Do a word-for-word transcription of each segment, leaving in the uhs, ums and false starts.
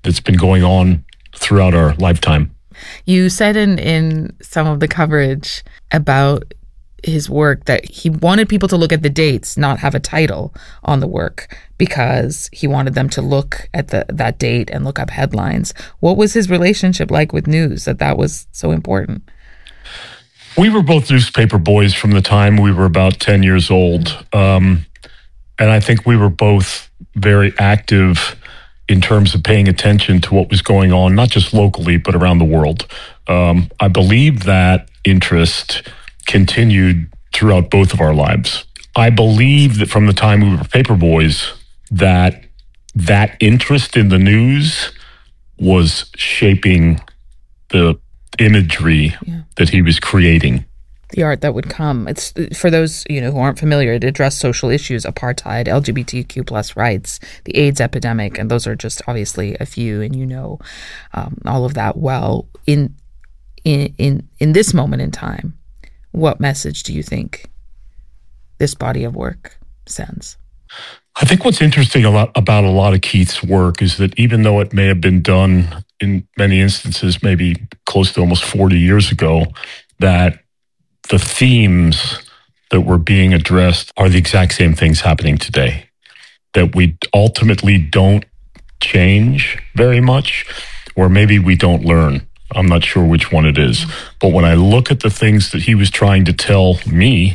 that's been going on throughout our lifetime. You said in, in some of the coverage about his work that he wanted people to look at the dates, not have a title on the work, because he wanted them to look at the that date and look up headlines. What was his relationship like with news, that that was so important? We were both newspaper boys from the time we were about ten years old. Um, and I think we were both very active in terms of paying attention to what was going on, not just locally, but around the world. Um, I believe that interest continued throughout both of our lives. I believe that from the time we were paper boys, that that interest in the news was shaping the imagery yeah. that he was creating. The art that would come. It's for those, you know, who aren't familiar, it addressed social issues, apartheid, L G B T Q plus rights, the AIDS epidemic, and those are just obviously a few, and you know um, all of that well. In in in in this moment in time, what message do you think this body of work sends? I think what's interesting a lot about a lot of Keith's work is that even though it may have been done in many instances, maybe close to almost forty years ago, that the themes that were being addressed are the exact same things happening today. That we ultimately don't change very much, or maybe we don't learn. I'm not sure which one it is. But when I look at the things that he was trying to tell me,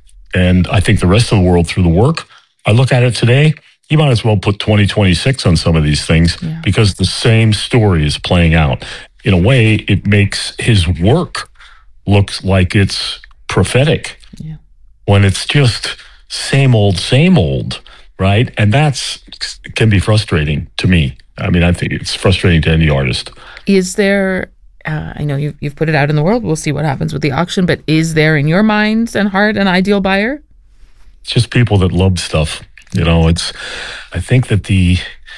and I think the rest of the world through the work, I look at it today, you might as well put twenty twenty-six on some of these things yeah. because the same story is playing out. In a way, it makes his work look like it's prophetic yeah. when it's just same old, same old, right? And that's can be frustrating to me. I mean, I think it's frustrating to any artist. Is there... Uh, I know you've, you've put it out in the world. We'll see what happens with the auction. But is there, in your mind and heart, an ideal buyer? It's just people that love stuff. You know, it's. I think that the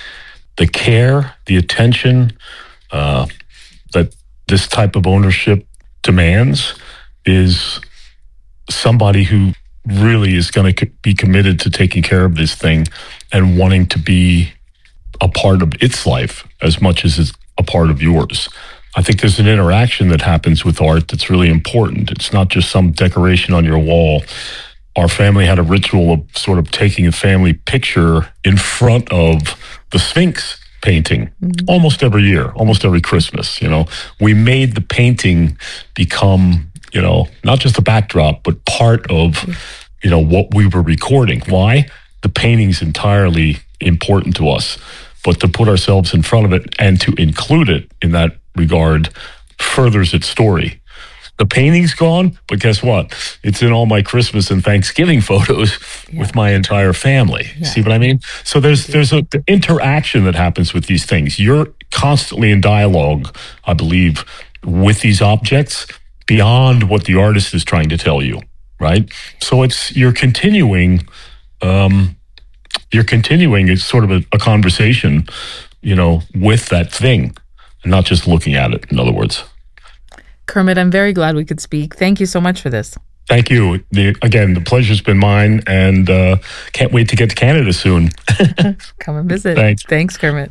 the care, the attention uh, that this type of ownership demands is somebody who really is going to be committed to taking care of this thing and wanting to be a part of its life as much as it's a part of yours. I think there's an interaction that happens with art that's really important. It's not just some decoration on your wall. Our family had a ritual of sort of taking a family picture in front of the Sphinx painting mm-hmm. almost every year, almost every Christmas. You know, we made the painting become, you know, not just a backdrop, but part of, you know, what we were recording. Why? The painting's entirely important to us, but to put ourselves in front of it and to include it in that regard furthers its story. The painting's gone, but guess what? It's in all my Christmas and Thanksgiving photos yeah. with my entire family. Yeah. See what I mean? So there's there's a the interaction that happens with these things. You're constantly in dialogue, I believe, with these objects beyond what the artist is trying to tell you, right? So it's you're continuing, um, you're continuing. It's sort of a, a conversation, you know, with that thing. Not just looking at it, in other words. Kermit, I'm very glad we could speak. Thank you so much for this. Thank you. The, again, the pleasure's been mine, and uh, can't wait to get to Canada soon. Come and visit. Thanks. Thanks, Kermit.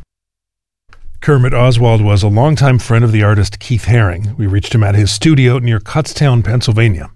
Kermit Oswald was a longtime friend of the artist Keith Haring. We reached him at his studio near Kutztown, Pennsylvania.